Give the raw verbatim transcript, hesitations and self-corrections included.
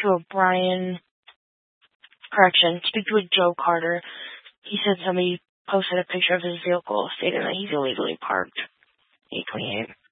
to a Brian, correction, speak to a Joe Carter. He said somebody posted a picture of his vehicle stating that he's illegally parked. eight twenty-eight.